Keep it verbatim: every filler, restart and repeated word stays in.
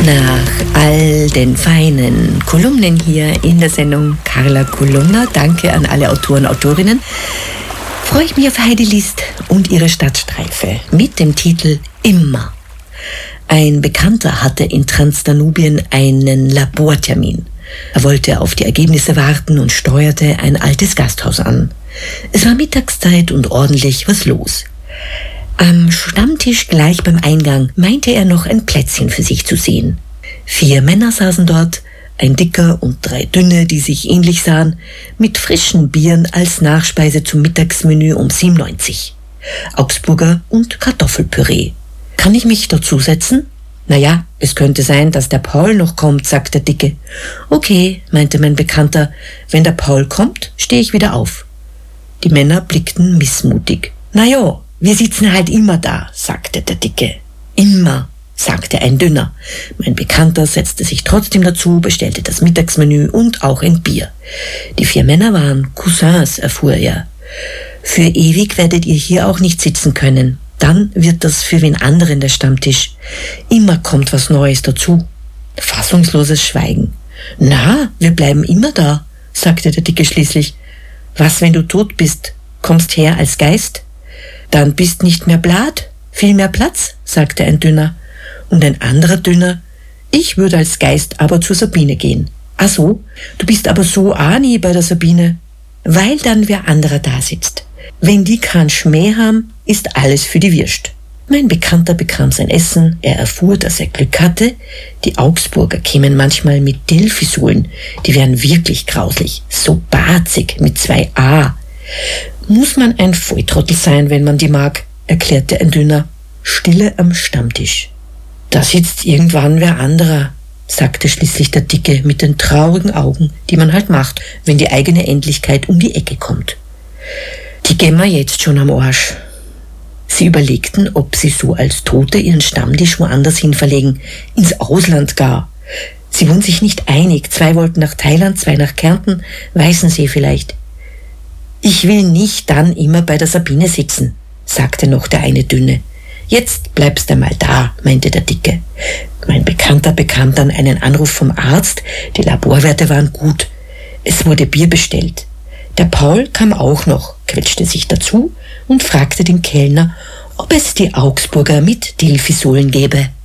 Nach all den feinen Kolumnen hier in der Sendung Carla Kolumna, danke an alle Autoren und Autorinnen, freue ich mich auf Heidi List und ihre Stadtstreife mit dem Titel Immer. Ein Bekannter hatte in Transdanubien einen Labortermin. Er wollte auf die Ergebnisse warten und steuerte ein altes Gasthaus an. Es war Mittagszeit und ordentlich was los. Am Stammtisch gleich beim Eingang meinte er noch ein Plätzchen für sich zu sehen. Vier Männer saßen dort, ein Dicker und drei Dünne, die sich ähnlich sahen, mit frischen Bieren als Nachspeise zum Mittagsmenü um sieben neunzig. Augsburger und Kartoffelpüree. Kann ich mich dazusetzen? Naja, es könnte sein, dass der Paul noch kommt, sagt der Dicke. Okay, meinte mein Bekannter, wenn der Paul kommt, stehe ich wieder auf. Die Männer blickten missmutig. Na ja, wir sitzen halt immer da, sagte der Dicke. Immer, sagte ein Dünner. Mein Bekannter setzte sich trotzdem dazu, bestellte das Mittagsmenü und auch ein Bier. Die vier Männer waren Cousins, erfuhr er. Für ewig werdet ihr hier auch nicht sitzen können. Dann wird das für wen anderen der Stammtisch. Immer kommt was Neues dazu. Fassungsloses Schweigen. Na, wir bleiben immer da, sagte der Dicke schließlich. Was, wenn du tot bist? Kommst her als Geist? Dann bist nicht mehr Blatt, viel mehr Platz, sagte ein Dünner. Und ein anderer Dünner, ich würde als Geist aber zur Sabine gehen. Ach so, du bist aber so auch nie bei der Sabine. Weil dann wer anderer da sitzt. Wenn die keinen Schmäh haben, ist alles für die Würst. Mein Bekannter bekam sein Essen, er erfuhr, dass er Glück hatte. Die Augsburger kämen manchmal mit Dillfisolen, die wären wirklich grauslich, so barzig mit zwei A. Muss man ein Volltrottel sein, wenn man die mag, erklärte ein Dünner. Stille am Stammtisch. Da sitzt irgendwann wer anderer, sagte schließlich der Dicke mit den traurigen Augen, die man halt macht, wenn die eigene Endlichkeit um die Ecke kommt. Die gehen wir jetzt schon am Arsch. Sie überlegten, ob sie so als Tote ihren Stammtisch woanders hin verlegen, ins Ausland gar. Sie wurden sich nicht einig, zwei wollten nach Thailand, zwei nach Kärnten, Weißensee vielleicht. Ich will nicht dann immer bei der Sabine sitzen, sagte noch der eine Dünne. Jetzt bleibst einmal da, meinte der Dicke. Mein Bekannter bekam dann einen Anruf vom Arzt, die Laborwerte waren gut. Es wurde Bier bestellt. Der Paul kam auch noch, quetschte sich dazu und fragte den Kellner, ob es die Augsburger mit Dillfisolen gäbe.